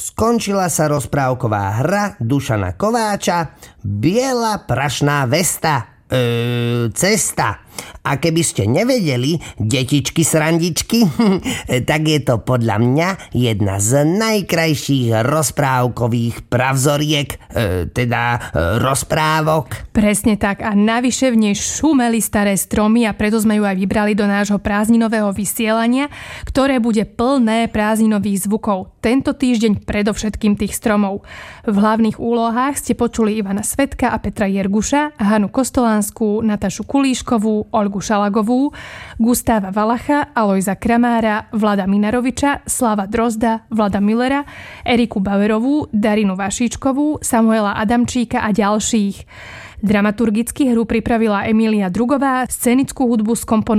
Skončila sa rozprávková hra Dušana Kováča Biela prašná cesta. A keby ste nevedeli, detičky srandičky, tak je to podľa mňa jedna z najkrajších rozprávkových pravzoriek, rozprávok. Presne tak, a navyše v nej šumeli staré stromy a preto sme ju aj vybrali do nášho prázdninového vysielania, ktoré bude plné prázdninových zvukov. Tento týždeň predovšetkým tých stromov. V hlavných úlohách ste počuli Ivana Svetka a Petra Jerguša, Hanu Kostolánskú, Natašu Kulíškovú, Olgu Šalagovú, Gustáva Valacha, Alojza Kramára, Vlada Minaroviča, Slava Drozda, Vlada Millera, Eriku Bauerovú, Darinu Vašíčkovú, Samuela Adamčíka a ďalších. Dramaturgicky hru pripravila Emília Drugová, scenickú hudbu skomponovala